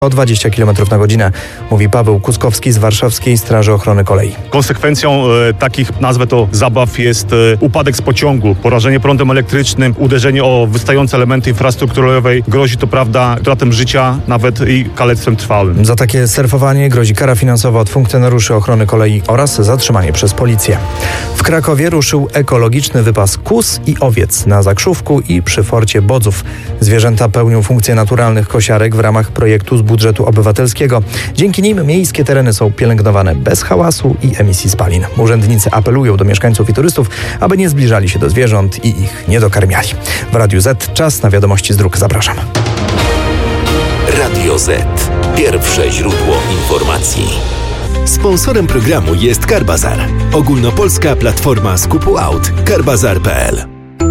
o 20 km na godzinę, mówi Paweł Kuskowski z Warszawskiej Straży Ochrony Kolei. Konsekwencją takich, nazwę to, zabaw jest upadek z pociągu, porażenie prądem elektrycznym, uderzenie o wystające elementy infrastrukturowej. Grozi to, utratą życia, nawet i kalectwem trwałym. Za takie surfowanie grozi kara finansowa od funkcjonariuszy ochrony kolei oraz zatrzymanie przez policję. W Krakowie ruszył ekologiczny wypas kóz i owiec na Zakrzówku i przy Forcie Bodzów. Zwierzęta pełnią funkcje naturalnych kosiarek w ramach projektu z budżetu obywatelskiego. Dzięki nim miejskie tereny są pielęgnowane bez hałasu i emisji spalin. Urzędnicy apelują do mieszkańców i turystów, aby nie zbliżali się do zwierząt i ich nie dokarmiali. W Radiu Z czas na wiadomości z dróg. Zapraszam. Radio Z. Pierwsze źródło informacji. Sponsorem programu jest Carbazar. Ogólnopolska platforma skupu aut. Carbazar.pl.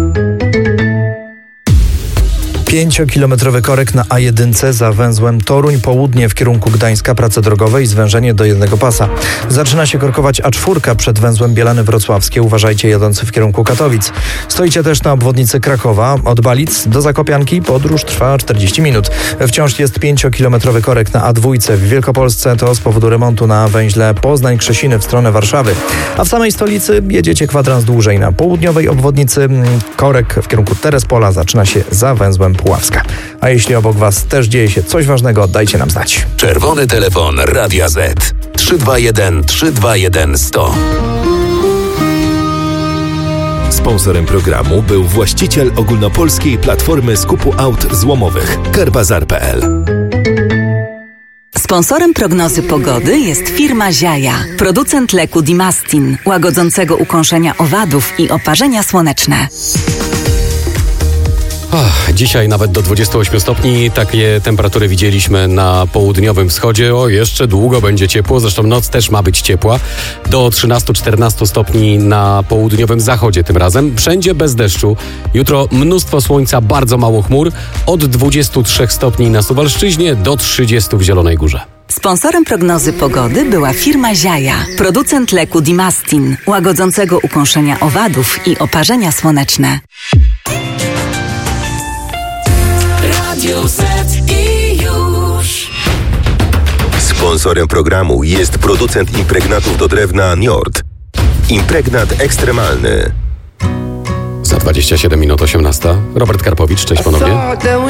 5-kilometrowy korek na A1 za węzłem Toruń Południe w kierunku Gdańska, prace drogowe i zwężenie do jednego pasa. Zaczyna się korkować A4 przed węzłem Bielany Wrocławskie. Uważajcie, jadący w kierunku Katowic. Stoicie też na obwodnicy Krakowa. Od Balic do Zakopianki podróż trwa 40 minut. Wciąż jest 5-kilometrowy korek na A2 w Wielkopolsce. To z powodu remontu na węźle Poznań-Krzesiny w stronę Warszawy. A w samej stolicy jedziecie kwadrans dłużej. Na południowej obwodnicy korek w kierunku Terespola zaczyna się za węzłem Puławska. A jeśli obok Was też dzieje się coś ważnego, dajcie nam znać. Czerwony telefon Radia Z 321 321 100. Sponsorem programu był właściciel ogólnopolskiej platformy skupu aut złomowych Carbazar.pl. Sponsorem prognozy pogody jest firma Ziaja, producent leku Dimastin, łagodzącego ukąszenia owadów i oparzenia słoneczne. Dzisiaj nawet do 28 stopni. Takie temperatury widzieliśmy na południowym wschodzie. Jeszcze długo będzie ciepło. Zresztą noc też ma być ciepła. Do 13-14 stopni na południowym zachodzie tym razem. Wszędzie bez deszczu. Jutro mnóstwo słońca, bardzo mało chmur. Od 23 stopni na Suwalszczyźnie do 30 w Zielonej Górze. Sponsorem prognozy pogody była firma Ziaja, producent leku Dimastin, łagodzącego ukąszenia owadów i oparzenia słoneczne. Radio Z i już. Sponsorem programu jest producent impregnatów do drewna Njord. Impregnat ekstremalny. Za 27 minut 18. Robert Karpowicz, cześć ponownie.